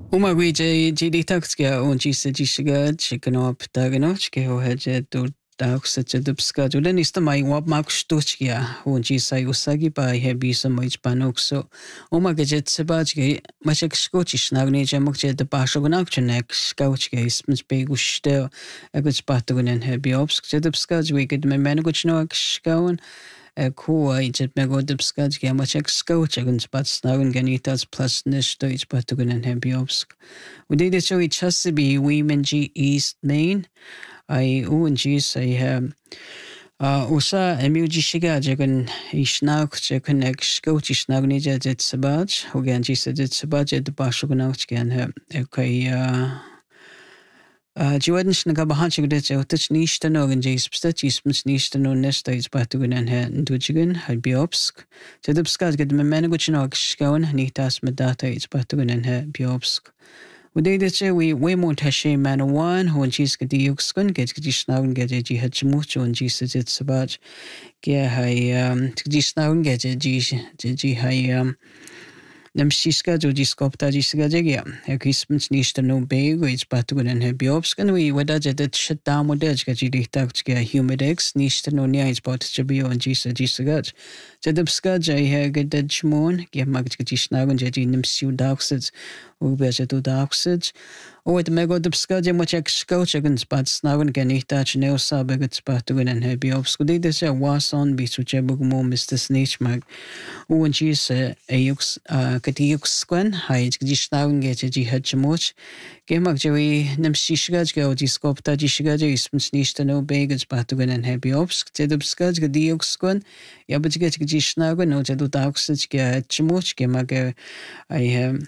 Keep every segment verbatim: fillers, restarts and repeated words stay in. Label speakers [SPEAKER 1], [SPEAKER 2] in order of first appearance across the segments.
[SPEAKER 1] Uma guide de taxia onde se disga chegando a ptagano que o head do tax at the pskato then is the mai wap max tochia onde sai usagi pa hebi sa mai panok so uma gadget se bajge machek skochish nagne jamok je de pashogunak chenek skauchge ismens beguste agus patogunen hebi ops je de pskaj we get me menugochno skaun Kua ijet me go dubskad ge machek skoch agun spat snagun ganitas plus nish to ich patugun and hebiobsk. We did it so it has to be women G East Main. I un G say um uh usa emuji shiga jagun ishnak jagun ek skoch ishnagni jet sabaj. Hogan G said it sabaj at the bashugunach gan her. Okay uh Jiwaden snaga bahanchig det jo tach nishta nogan jis pstachis mns nishta no nesta is patugun and he ndujigun had biobsk. Jadubskad get me menaguchinog skaun nitas medata is patugun and he biobsk. We did it we we won't hashe man one who and jis get the yuxkun get jisnagun get ji hachmucho and jis it sabaj. Ge hai um jisnagun get ji ji hai um Namshiska jo jiskopta jisga jegia. Ekismens nishta no bego it's patugun and hebiobskan we wadaja that shut down modejga jidiktakchga humidex nishta no nia is bot jabio and jisa jisagaj. Jadabska jay hega dejmon, gemagja jisnagan jaji nimsiu daxits, ubeja do daxits. O it mego dubska jemachek skochagan spat snagan ganitach neosa begats patugun and hebiobsku. They desha was on bisu jabugmo Mister Snitchmag. O and jisa ayux uh Katiuxquan, Hide Gishnaugen get a jihadjamoch, Gemak Joey, Nemshishgaj go discopta jishgaja is snishta no bagage patugan and hebiobsk, Jedubskaj Gadiuxquan, Yabat get Gishnaugen, no Jedu Dauxage get Chimoch, Gemaga, I have.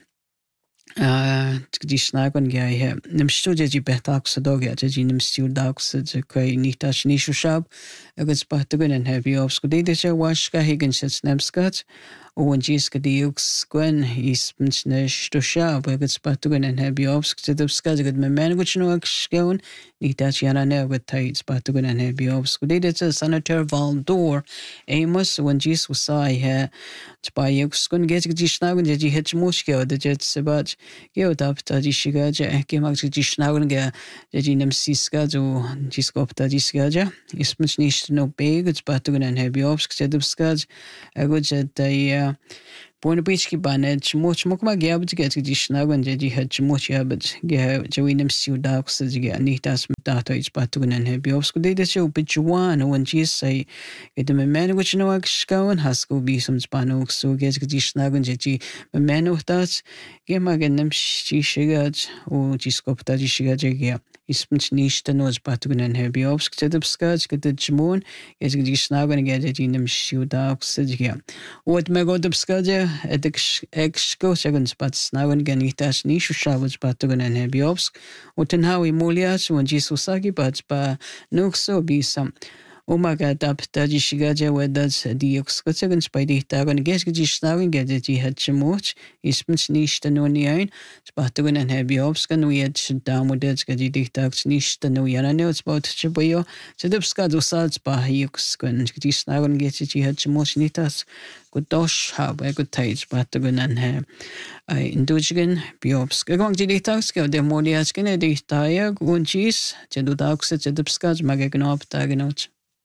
[SPEAKER 1] Uh, Gisnagon guy, Nemstuji betax dog at a genum stew dogs at a quay nitash nishu shop, a good patugan and hebiobsk. They did a washka higgins at Snapscot. Owen Jiska Diux Gwen is Mnsnesh to shop, a good patugan and hebiobsk to the skazagad man which no exgown, Nitachiana never tights patugan and hebiobsk. They did a senator Valdor, Amos, when Jis was saw here, Spyuxgun gets Gisnagan, the Jihachmushka, the jet sabach, Geo up Tajishigaja, Gemak Jishnagan, the Jinam Siskazo, Jiskopta Jiskaja, is Mnsnish to no big, it's patugan and hebiobsk, said of skaz, a good jet the Point beach ki banet much mukma gab to get Gisnagan, the Jihachmucha, but Jawinam Stew Dogs, the Anitas Matato, it's patugan and hebiobsk. They show pitch one, when Jis say, get the man which no excown, has go be some spanok, so get Gisnagan, Jeti, a man of that, Gemaganam Shishigaj, or Jiskopta Jishigaja. Ismch nishta nos patugan and hebiobsk, Tedubskaj, get the Jimon, get Gisnagan, get it in them shoe dogs, Sidja. What Megodubskaja, at the exco seconds, but Snagan Ganitas, Nishu Shavas patugan and hebiobsk, what and how Emolias, when Jisusaki, but by Nuxo be some. Omaga tap Tajishigaja, where that's a dioxcosegan by the Tagan Gesgisnagan, get it, he had Chimoch, Ismch nishta no niain, Spatugan and hebiobskan, we had shut down with that Gaditax nishta no yanano, it's about Chiboyo, Sedubskado salts by Yuxkan, Gisnagan gets it, he had Chimoch nitas, good dosh, have a good tight, Spatugan and her. I indujigan, biobsk. Going to the tax, go the Moliaskin, the tire, gunchis, Jedudax, Sedubskaj, Magaganop, Taganoch.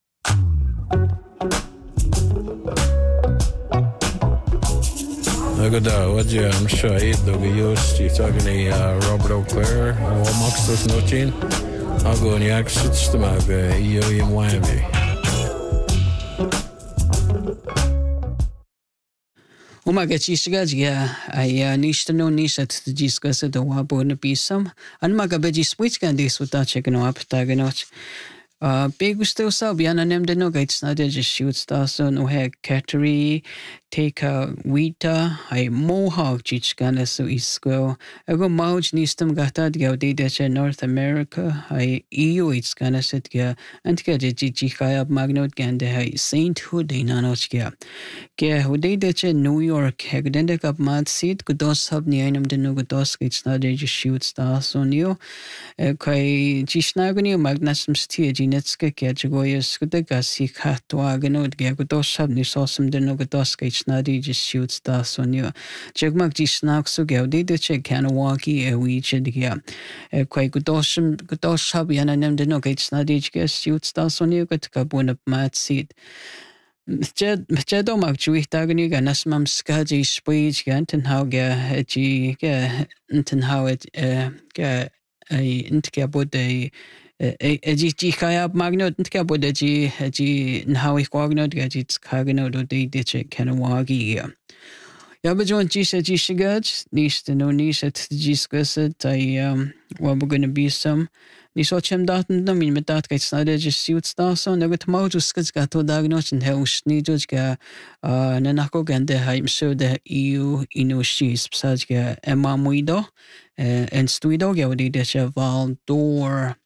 [SPEAKER 2] Nagada, what you am sure I dog used you talking a Robert O'Clair, or Maxus Notin. I'll go in the exits to my E O in Miami.
[SPEAKER 1] Umaga Chisgaja, I nish to no nish at the Giscas at the Wabo and the Pisum, and Magabeji Switchgan this without checking up Taganot. Uh, big still so beyond a name the no gates not just shoot stars on no hair cattery take a wheata I mohawk chichkana so is square I go mouch nistum gatad go de North America I E U it's gonna set ga and get chichikaya magnot gande hai sainthood in anochia ke hude de New York hegdende kap mat seat kudos hab ni ainam de no kudos it's not just shoot stars on you kai chishnagani magnasum stie Donetsk ke Jagoyas Gudagasi Katwaganod Gagodoshab Nisosum de Nogodoska Ichnadi just shoots da sonio. Jagmak Jisnak so gaudi de check Kanawaki a wee chidia. Quite Gudosham Gudoshab Yananem de Nogichnadi just shoots da sonio got Kabuna mat seat. Mchedo mag juich dagani ga nasmam skaji spij ga ten how ga ji ga ten how it ga ai intga bude e ji ji kaya magno intga bude ji ji how ich wagno ga ji skagno do de de che kanawagi ga ja bejon ji se ji shigaj nicht no nicht et ji skasat ai wa gonna be some Ni so chem daten no min met dat gaits nade just suits da so no get mo just skits gat to dagnos en heus ni just ga na nako gande haim so de eu ino shis psaj ga emma muido en stuido ga wadi de cheval door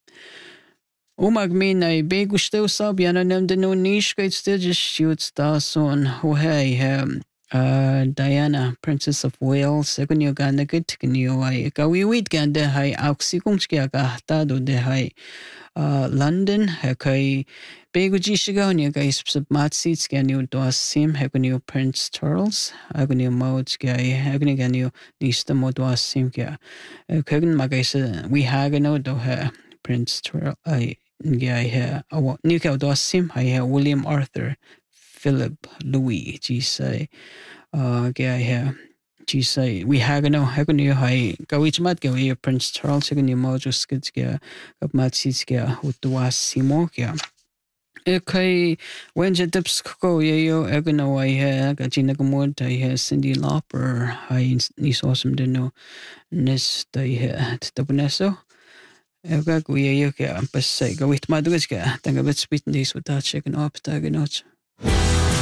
[SPEAKER 1] O mag min ai be gusto sab yana nem de no nish gaits de just suits da son ho hey Uh, Diana, Princess of Wales, egun yo ganda good gnyo ai gawi wit ganda hai auxi kumchkia ga ta do de hai uh, London ha kai begu jishiga ni ga sub mat seats gan yo do sim egun yo Prince Charles egun yo mods ga egun gan yo nista mod do sim ga egun magaisa we ha no do ha Prince Charles ai ga ha ni ka do sim hai William Arthur Philip Louis, G say, uh, gay here. G say, we hagano, hagano, hi, go each mat, go here, Prince Charles, hagano, mojus, skitskia, of matsitskia, with the was simokia. Okay, when je dips go, yo, hagano, I hear, Gajina Gamod, I hear Cindy Lauper, I niece awesome to know, Nis, I hear, the Bonesso. Ega, go, yo, go, but say, go with Maduska, think of it, spitting these with that chicken up, tag a notch.